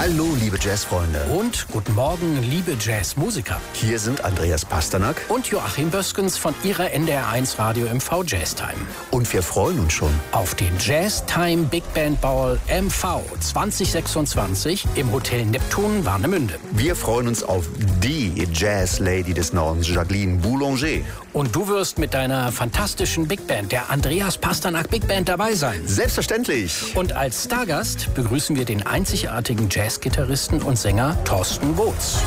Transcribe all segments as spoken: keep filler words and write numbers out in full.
Hallo, liebe Jazzfreunde. Und guten Morgen, liebe Jazzmusiker. Hier sind Andreas Pasternak und Joachim Böskens von Ihrer N D R eins Radio M V Jazztime. Und wir freuen uns schon auf den Jazztime Big Band Ball M V zwanzig sechsundzwanzig im Hotel Neptun Warnemünde. Wir freuen uns auf die Jazz-Lady des Nordens, Jacqueline Boulanger. Und du wirst mit deiner fantastischen Big Band, der Andreas Pasternak Big Band, dabei sein. Selbstverständlich. Und als Stargast begrüßen wir den einzigartigen Jazzgitarristen und Sänger Thorsten Botz.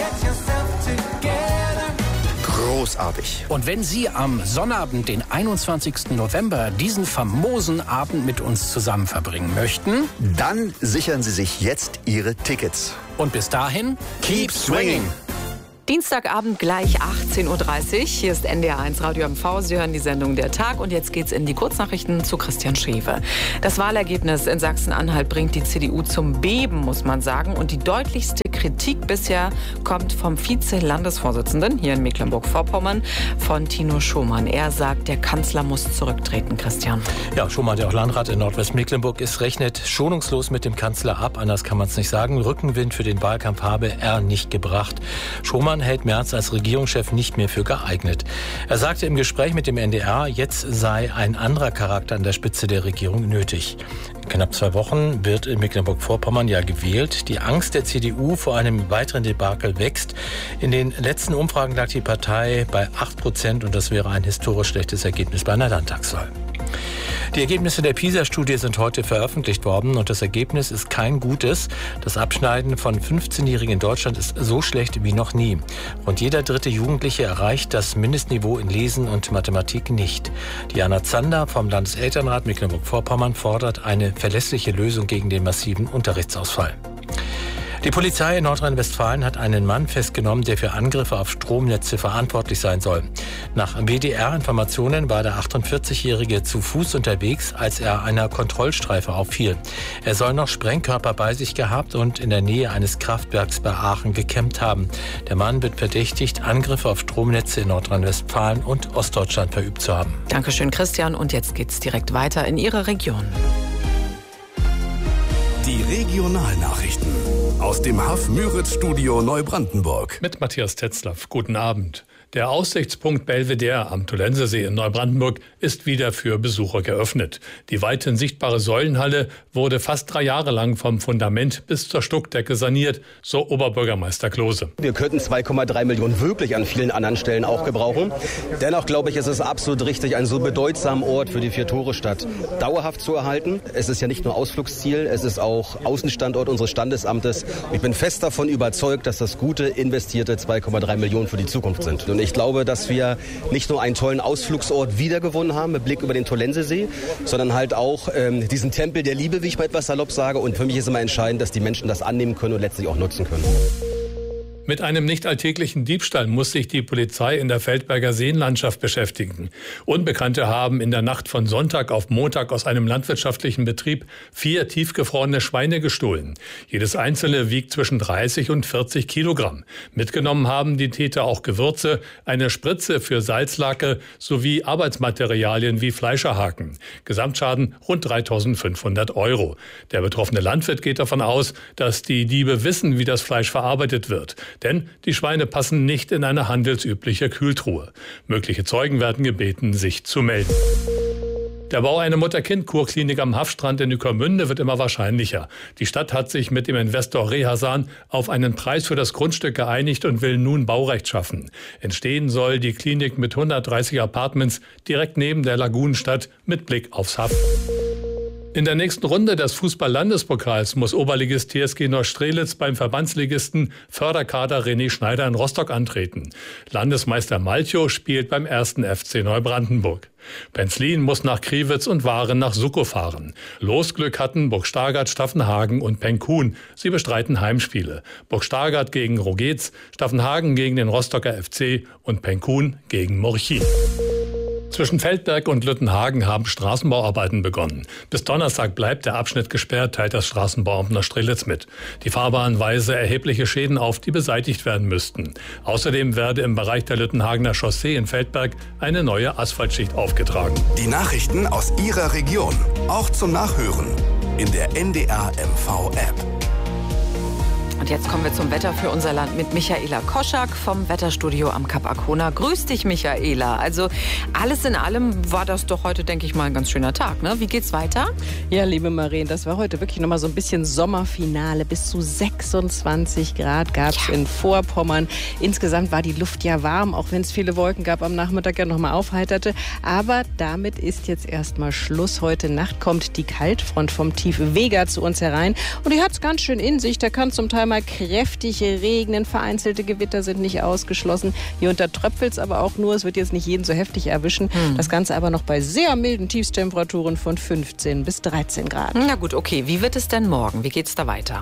Großartig. Und wenn Sie am Sonnabend, den einundzwanzigsten November, diesen famosen Abend mit uns zusammen verbringen möchten, dann sichern Sie sich jetzt Ihre Tickets. Und bis dahin, keep swinging! Dienstagabend gleich achtzehn Uhr dreißig. Hier ist N D R eins Radio M V. Sie hören die Sendung Der Tag und jetzt geht's in die Kurznachrichten zu Christian Schewe. Das Wahlergebnis in Sachsen-Anhalt bringt die C D U zum Beben, muss man sagen. Und die deutlichste Kritik bisher kommt vom Vize-Landesvorsitzenden hier in Mecklenburg-Vorpommern, von Tino Schumann. Er sagt, der Kanzler muss zurücktreten, Christian. Ja, Schumann, der auch Landrat in Nordwestmecklenburg ist, rechnet schonungslos mit dem Kanzler ab. Anders kann man es nicht sagen. Rückenwind für den Wahlkampf habe er nicht gebracht. Schumann hält Merz als Regierungschef nicht mehr für geeignet. Er sagte im Gespräch mit dem N D R, jetzt sei ein anderer Charakter an der Spitze der Regierung nötig. In knapp zwei Wochen wird in Mecklenburg-Vorpommern ja gewählt. Die Angst der C D U vor einem weiteren Debakel wächst. In den letzten Umfragen lag die Partei bei acht Prozent und das wäre ein historisch schlechtes Ergebnis bei einer Landtagswahl. Die Ergebnisse der PISA-Studie sind heute veröffentlicht worden und das Ergebnis ist kein gutes. Das Abschneiden von fünfzehnjährigen in Deutschland ist so schlecht wie noch nie. Rund jeder dritte Jugendliche erreicht das Mindestniveau in Lesen und Mathematik nicht. Diana Zander vom Landeselternrat Mecklenburg-Vorpommern fordert eine verlässliche Lösung gegen den massiven Unterrichtsausfall. Die Polizei in Nordrhein-Westfalen hat einen Mann festgenommen, der für Angriffe auf Stromnetze verantwortlich sein soll. Nach W D R-Informationen war der achtundvierzigjährige zu Fuß unterwegs, als er einer Kontrollstreife auffiel. Er soll noch Sprengkörper bei sich gehabt und in der Nähe eines Kraftwerks bei Aachen gecampt haben. Der Mann wird verdächtigt, Angriffe auf Stromnetze in Nordrhein-Westfalen und Ostdeutschland verübt zu haben. Dankeschön, Christian. Und jetzt geht's direkt weiter in Ihre Region. Die Regionalnachrichten aus dem Haff-Müritz-Studio Neubrandenburg. Mit Matthias Tetzlaff. Guten Abend. Der Aussichtspunkt Belvedere am Tolensesee in Neubrandenburg ist wieder für Besucher geöffnet. Die weithin sichtbare Säulenhalle wurde fast drei Jahre lang vom Fundament bis zur Stuckdecke saniert, so Oberbürgermeister Klose. Wir könnten zwei Komma drei Millionen wirklich an vielen anderen Stellen auch gebrauchen. Dennoch glaube ich, ist es absolut richtig, einen so bedeutsamen Ort für die Vier-Tore-Stadt dauerhaft zu erhalten. Es ist ja nicht nur Ausflugsziel, es ist auch Außenstandort unseres Standesamtes. Ich bin fest davon überzeugt, dass das gute, investierte zwei Komma drei Millionen für die Zukunft sind. Und ich glaube, dass wir nicht nur einen tollen Ausflugsort wiedergewonnen haben mit Blick über den Tolensesee, sondern halt auch ähm, diesen Tempel der Liebe, wie ich mal etwas salopp sage. Und für mich ist immer entscheidend, dass die Menschen das annehmen können und letztlich auch nutzen können. Mit einem nicht alltäglichen Diebstahl muss sich die Polizei in der Feldberger Seenlandschaft beschäftigen. Unbekannte haben in der Nacht von Sonntag auf Montag aus einem landwirtschaftlichen Betrieb vier tiefgefrorene Schweine gestohlen. Jedes einzelne wiegt zwischen dreißig und vierzig Kilogramm. Mitgenommen haben die Täter auch Gewürze, eine Spritze für Salzlake sowie Arbeitsmaterialien wie Fleischerhaken. Gesamtschaden rund dreitausendfünfhundert Euro. Der betroffene Landwirt geht davon aus, dass die Diebe wissen, wie das Fleisch verarbeitet wird. Denn die Schweine passen nicht in eine handelsübliche Kühltruhe. Mögliche Zeugen werden gebeten, sich zu melden. Der Bau einer Mutter-Kind-Kurklinik am Haffstrand in Ueckermünde wird immer wahrscheinlicher. Die Stadt hat sich mit dem Investor Rehasan auf einen Preis für das Grundstück geeinigt und will nun Baurecht schaffen. Entstehen soll die Klinik mit hundertdreißig Apartments direkt neben der Lagunenstadt mit Blick aufs Haff. In der nächsten Runde des Fußball-Landespokals muss Oberligist T S G Neustrelitz beim Verbandsligisten Förderkader René Schneider in Rostock antreten. Landesmeister Malchow spielt beim ersten F C Neubrandenburg. Penzlin muss nach Kriwitz und Waren nach Suckow fahren. Losglück hatten Burg Stargard, Staffenhagen und Penkhuhn. Sie bestreiten Heimspiele. Burg Stargard gegen Rogetz, Staffenhagen gegen den Rostocker F C und Penkhuhn gegen Morchin. Zwischen Feldberg und Lüttenhagen haben Straßenbauarbeiten begonnen. Bis Donnerstag bleibt der Abschnitt gesperrt, teilt das Straßenbauamt Neustrelitz mit. Die Fahrbahn weise erhebliche Schäden auf, die beseitigt werden müssten. Außerdem werde im Bereich der Lüttenhagener Chaussee in Feldberg eine neue Asphaltschicht aufgetragen. Die Nachrichten aus Ihrer Region, auch zum Nachhören in der N D R M V App. und jetzt kommen wir zum Wetter für unser Land mit Michaela Koschak vom Wetterstudio am Kap Arkona. Grüß dich, Michaela. Also alles in allem war das doch heute, denke ich mal, ein ganz schöner Tag, ne? Wie geht's weiter? Ja, liebe Marien, das war heute wirklich nochmal so ein bisschen Sommerfinale. Bis zu sechsundzwanzig Grad gab es ja. in Vorpommern. Insgesamt war die Luft ja warm, auch wenn es viele Wolken gab, am Nachmittag ja nochmal aufheiterte. Aber damit ist jetzt erstmal Schluss. Heute Nacht kommt die Kaltfront vom Tief Vega zu uns herein. Und die hat es ganz schön in sich. Da kann zum Teil mal kräftig regnen. Vereinzelte Gewitter sind nicht ausgeschlossen. Hier unter tröpfelt es aber auch nur. Es wird jetzt nicht jeden so heftig erwischen. Hm. Das Ganze aber noch bei sehr milden Tiefstemperaturen von fünfzehn bis dreizehn Grad. Na gut, okay. Wie wird es denn morgen? Wie geht es da weiter?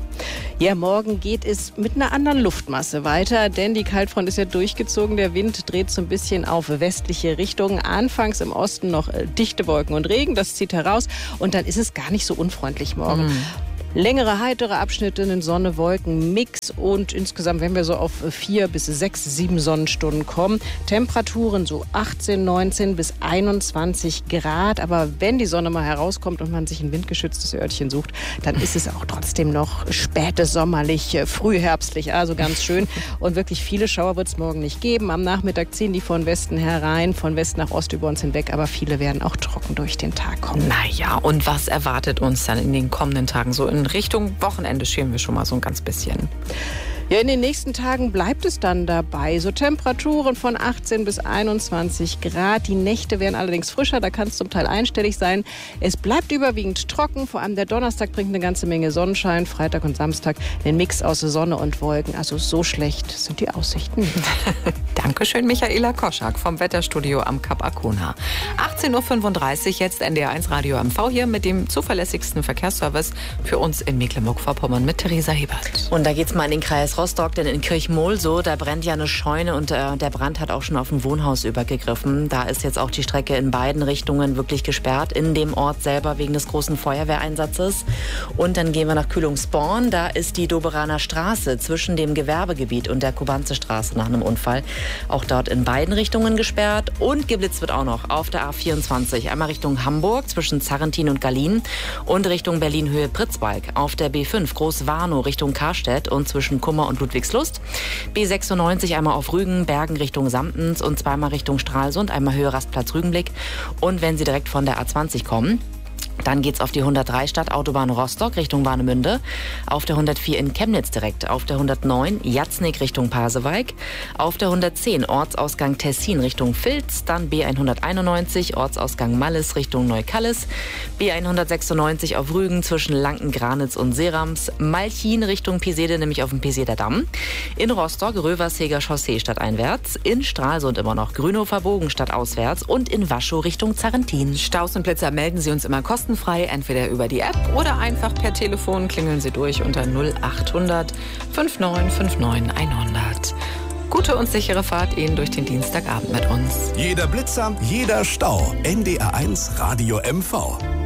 Ja, morgen geht es mit einer anderen Luftmasse weiter, denn die Kaltfront ist ja durchgezogen. Der Wind dreht so ein bisschen auf westliche Richtung. Anfangs im Osten noch dichte Wolken und Regen, das zieht heraus. Und dann ist es gar nicht so unfreundlich morgen. Mhm. Längere, heitere Abschnitte, eine Sonne, Wolken, Mix und insgesamt werden wir so auf vier bis sechs, sieben Sonnenstunden kommen. Temperaturen so achtzehn, neunzehn bis einundzwanzig Grad. Aber wenn die Sonne mal herauskommt und man sich ein windgeschütztes Örtchen sucht, dann ist es auch trotzdem noch spätes sommerlich, frühherbstlich, also ganz schön. Und wirklich viele Schauer wird es morgen nicht geben. Am Nachmittag ziehen die von Westen herein, von West nach Ost über uns hinweg. Aber viele werden auch trocken durch den Tag kommen. Naja, und was erwartet uns dann in den kommenden Tagen so in Richtung Wochenende schielen wir schon mal so ein ganz bisschen. Ja, in den nächsten Tagen bleibt es dann dabei. So Temperaturen von achtzehn bis einundzwanzig Grad. Die Nächte werden allerdings frischer, da kann es zum Teil einstellig sein. Es bleibt überwiegend trocken. Vor allem der Donnerstag bringt eine ganze Menge Sonnenschein. Freitag und Samstag den Mix aus Sonne und Wolken. Also so schlecht sind die Aussichten. Dankeschön, Michaela Koschak vom Wetterstudio am Kap Arkona. achtzehn Uhr fünfunddreißig, jetzt N D R eins Radio M V hier mit dem zuverlässigsten Verkehrsservice für uns in Mecklenburg-Vorpommern mit Theresa Hebert. Und da geht's mal in den Kreis Rostock, denn in Kirchmohlsow, da brennt ja eine Scheune und äh, der Brand hat auch schon auf ein Wohnhaus übergegriffen. Da ist jetzt auch die Strecke in beiden Richtungen wirklich gesperrt, in dem Ort selber wegen des großen Feuerwehreinsatzes. Und dann gehen wir nach Kühlungsborn, da ist die Doberaner Straße zwischen dem Gewerbegebiet und der Kubanzestraße nach einem Unfall. Auch dort in beiden Richtungen gesperrt und geblitzt wird auch noch auf der A vierundzwanzig. Einmal Richtung Hamburg zwischen Zarrentin und Gallien und Richtung Berlin-Höhe Pritzwalk. Auf der B fünf Groß-Warnow Richtung Karstedt und zwischen Kummer und Ludwigslust. B sechsundneunzig einmal auf Rügen, Bergen Richtung Samtens und zweimal Richtung Stralsund, einmal Höhe Rastplatz Rügenblick. Und wenn Sie direkt von der A zwanzig kommen, dann geht's auf die hundertdrei Stadtautobahn Rostock Richtung Warnemünde, auf der hundertvier in Chemnitz direkt, auf der hundertneun Jatznig Richtung Pasewalk, auf der hundertzehn Ortsausgang Tessin Richtung Vilz, dann B hunderteinundneunzig Ortsausgang Malles Richtung Neukalles, B hundertsechsundneunzig auf Rügen zwischen Lanken-Granitz und Serams, Malchin Richtung Pisede, nämlich auf dem Piseder Damm, in Rostock Röversheger Chaussee stadteinwärts, in Stralsund immer noch Grünhofer Bogen stadtauswärts und in Waschow Richtung Zarrentin. Staus und Blitzer melden Sie uns immer kostenlos. Kostenfrei, entweder über die App oder einfach per Telefon. Klingeln Sie durch unter null achthundert neunundfünfzig neunundfünfzig hundert. Gute und sichere Fahrt Ihnen durch den Dienstagabend mit uns. Jeder Blitzer, jeder Stau. N D R eins Radio M V.